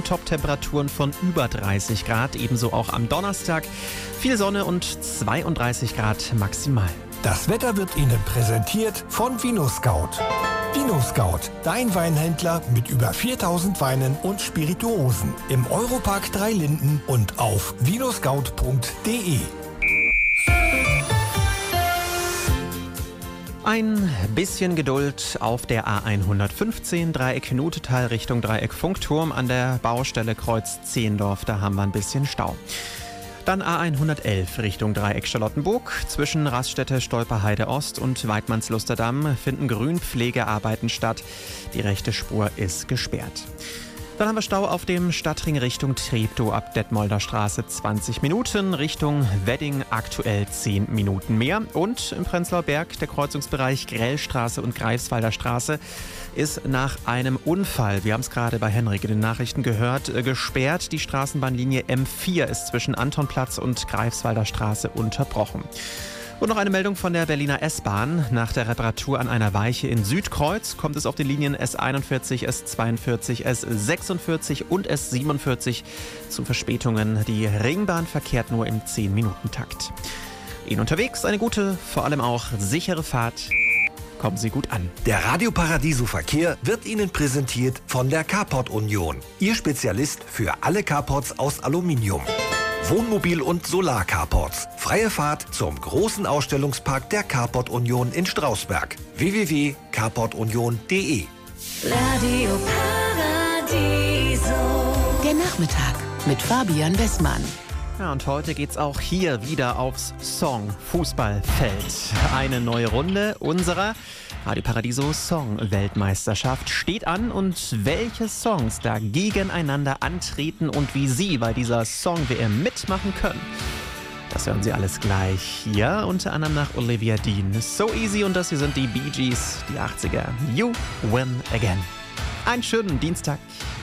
Top-Temperaturen von über 30 Grad, ebenso auch am Donnerstag. Viel Sonne und 32 Grad maximal. Das Wetter wird Ihnen präsentiert von VinoScout. VinoScout, dein Weinhändler mit über 4000 Weinen und Spirituosen. Im Europark 3 Linden und auf vinoscout.de. Ein bisschen Geduld auf der A115, Dreieck Nutetal Richtung Dreieck Funkturm an der Baustelle Kreuz Zehndorf. Da haben wir ein bisschen Stau. Dann A111 Richtung Dreieck Charlottenburg. Zwischen Raststätte Stolperheide Ost und Weidmannslusterdam finden Grünpflegearbeiten statt. Die rechte Spur ist gesperrt. Dann haben wir Stau auf dem Stadtring Richtung Treptow ab Detmolder Straße 20 Minuten, Richtung Wedding aktuell 10 Minuten mehr. Und im Prenzlauer Berg der Kreuzungsbereich Grellstraße und Greifswalder Straße ist nach einem Unfall, wir haben es gerade bei Henrik in den Nachrichten gehört, gesperrt. Die Straßenbahnlinie M4 ist zwischen Antonplatz und Greifswalder Straße unterbrochen. Und noch eine Meldung von der Berliner S-Bahn. Nach der Reparatur an einer Weiche in Südkreuz kommt es auf den Linien S41, S42, S46 und S47 zu Verspätungen. Die Ringbahn verkehrt nur im 10-Minuten-Takt. Ihnen unterwegs eine gute, vor allem auch sichere Fahrt. Kommen Sie gut an. Der Radio Paradiso Verkehr wird Ihnen präsentiert von der Carport Union. Ihr Spezialist für alle Carports aus Aluminium. Wohnmobil- und Solar-Carports. Freie Fahrt zum großen Ausstellungspark der Carport Union in Strausberg. www.carportunion.de. Radio Paradiso. Der Nachmittag mit Fabian Westmann. Ja, und heute geht's auch hier wieder aufs Song-Fußballfeld. Eine neue Runde unserer Radio Paradiso Song-Weltmeisterschaft steht an, und welche Songs da gegeneinander antreten und wie Sie bei dieser Song-WM mitmachen können, das hören Sie alles gleich hier, unter anderem nach Olivia Dean. So Easy, und das hier sind die Bee Gees, die 80er. You Win Again. Einen schönen Dienstag.